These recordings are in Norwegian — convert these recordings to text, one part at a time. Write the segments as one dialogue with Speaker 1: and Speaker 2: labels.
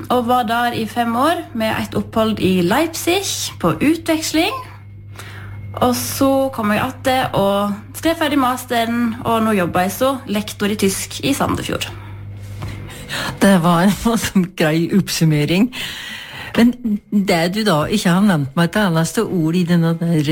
Speaker 1: og var der I 5 år med et opphold I Leipzig på utveksling. Og så kom jeg etter og skrev ferdig masteren, og nå jobber jeg så lektor I tysk I Sandefjord.
Speaker 2: Det var en grei oppsummering. Men det du da ikke har nevnt meg et eneste ord I denne der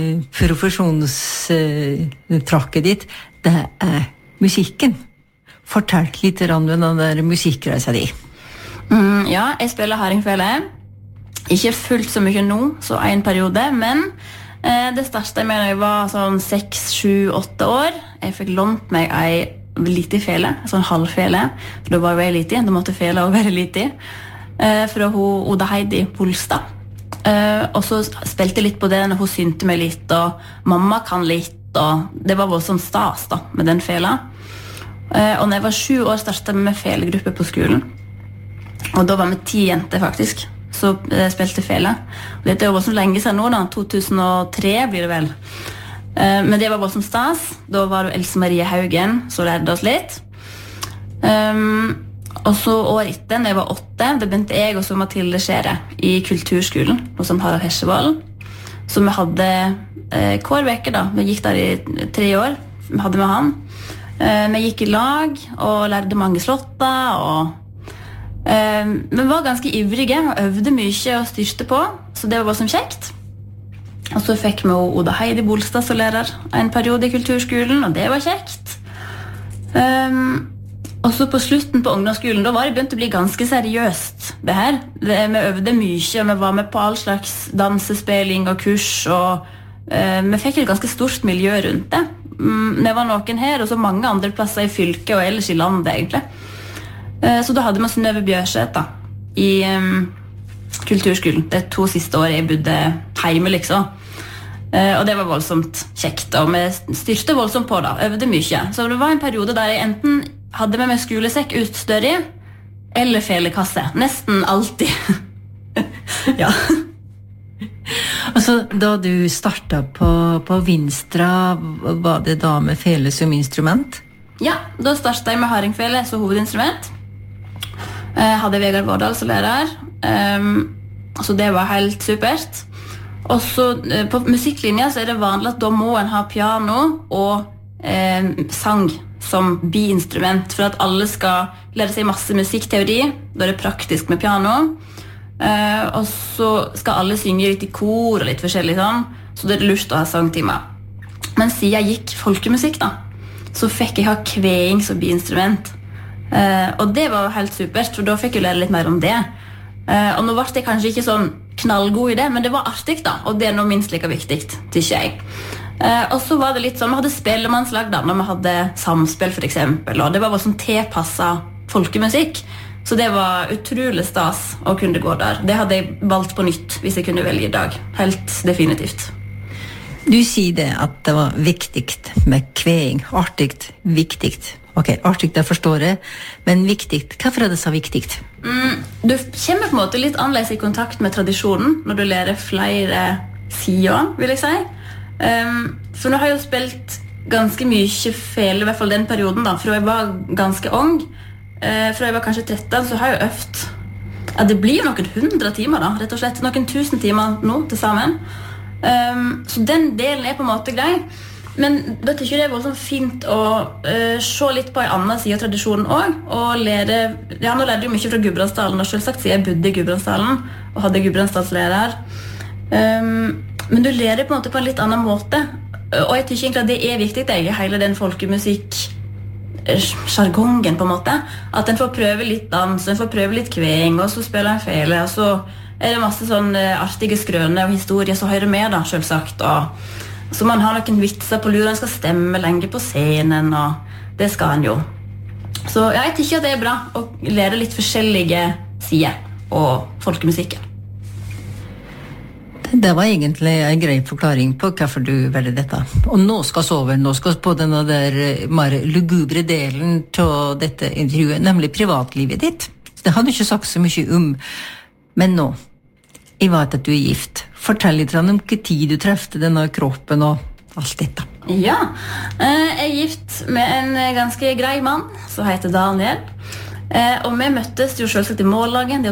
Speaker 2: profesjonstrakket ditt, det musikken. Fortell litt om den der musikkreisa di.
Speaker 1: Ja, jeg spiller hardingfele. Ikke fullt så mye nå, så en periode, men det startet med da jeg var sånn 6, 7, 8 år. Jeg fikk lånt meg en lite fele, sånn halvfele, for da var jeg lite, da måtte fele også være lite. Fra hun Oda Heidi Polstad. Og så spilte jeg litt på det når hun synte meg litt, og mamma kan litt, og det var voldsomt stas da, med den fela. Og når jeg var 7 år startet jeg med felegruppe på skolen. Og da var vi 10 jenter faktisk, så spilte fele. Og dette jo voldsomt lenge siden nå da, 2003 blir det vel. Men det var voldsomt stas. Da var det Else Marie Haugen som lærte oss litt. Og så året etter, når jeg var 8, da begynte jeg og så Mathilde Skjære I kulturskolen, hos Harald Hesjevold. Så vi hadde hver veke da, vi gikk der I 3 år, vi hadde med han. Vi gikk I lag og lærte mange slotter, og vi var ganske ivrige og øvde mye og styrte på, så det var bare som kjekt. Og så fikk vi Oda Heidi Bolstad som lærer en periode I kulturskolen, og det var kjekt. Og så på slutten på ungdomsskolen, da var det begynt å bli ganske seriøst det her. Vi øvde mye, og vi var med på all slags dansespilling og kurs, og vi fikk et ganske stort miljø rundt det. Det var noen her, og så mange andre plasser I fylket og ellers I landet egentlig. Så da hadde vi Synnøve Bjørseth da, I kulturskolen. Det 2 siste året jeg bodde hjemme liksom. Og det var voldsomt kjekt, og vi styrte voldsomt på da, øvde mye. Så det var en periode der jeg enten hadde med meg skolesekk utstørre eller felekasse. Nesten alltid. Ja.
Speaker 2: Altså, da du startet på Vinstra, var det da med fele som instrument?
Speaker 1: Ja, da startet jeg med hardingfele som hovedinstrument. Hadde Vegard Vårdal som lærer. Så det var helt supert. Og så på musikklinja så det vanlig at da må en ha piano og sang som biinstrument, for at alle skal lære seg masse musikkteori. Da det praktisk med piano. Og så skal alle synge litt I kor og litt forskjellig sånn, så det lurt å ha sangtimer. Men siden jeg gikk folkemusikk da, så fikk jeg ha kveing som biinstrument. Og det var helt supert, for da fikk jeg lære litt mer om det. Og nå var det kanskje ikke sånn knallgod I det, men det var artig da, og det nå minst like viktig, tykker jeg. Og så var det litt sånn, vi hadde spellemannslag da, når vi hadde samspill for eksempel, og det var sånn tilpasset folkemusikk, så det var utrolig stas å kunne gå der. Det hadde jeg valgt på nytt hvis jeg kunne velge I dag, helt definitivt.
Speaker 2: Du sier det at det var viktig med kveing, artigt, viktig. Ok, artigt det forstår jeg, men viktig, hvorfor det så viktig?
Speaker 1: Du kommer på en måte litt annerledes I kontakt med tradisjonen når du lærer flere sider, vil jeg si. For nå har jeg jo spilt ganske mye fele, I hvert fall den perioden da, fra jeg var ganske ung. Fra jeg var kanskje 13, så har jeg jo øvd. Ja, det blir jo noen 100 timer da, rett og slett. Noen 1000 timer nå til sammen. Så den delen på en måte grei. Men da tykker jeg det var så fint å se litt på en annen side av tradisjonen også, og lære, ja, nå lærte jeg jo mye fra Gudbrandsdalen, og selvsagt siden jeg bodde I Gudbrandsdalen, og hadde Gudbrandsdalslærer. Men du lærer på en måte på en litt annen måte, og jeg tykker egentlig at det viktig, hele den folkemusikk jargongen på en måte, at en får prøve litt dans, en får prøve litt kveng, og så spiller en fele, og så det masse sånn artige skrøner og historier som hører med da, selvsagt, og så man har noen vitser på lur, en skal stemme lenge på scenen, og det skal en jo. Så ja, jeg tykker at det bra å lære litt forskjellige sider og folkemusikken.
Speaker 2: Det var egentlig en grei forklaring på hvorfor du velger dette. Og nå skal vi på denne der mer lugubre delen til dette intervjuet, nemlig privatlivet ditt. Det har du ikke sagt så mye om, men nå, jeg vet at du gift. Fortell litt om hvilken tid du trefte denne kroppen og alt dette.
Speaker 1: Ja, jeg gift med en ganske grei mann som heter Daniel. Og vi møttes jo selvsagt I mållagen.